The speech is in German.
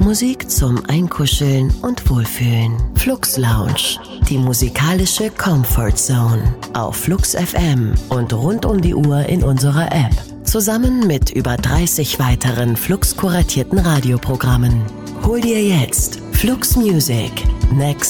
Popmusik zum Einkuscheln und Wohlfühlen. Flux Lounge, die musikalische Comfort Zone. Auf Flux FM und rund um die Uhr in unserer App. Zusammen mit über 30 weiteren Flux-kuratierten Radioprogrammen. Hol dir jetzt Flux Music. Next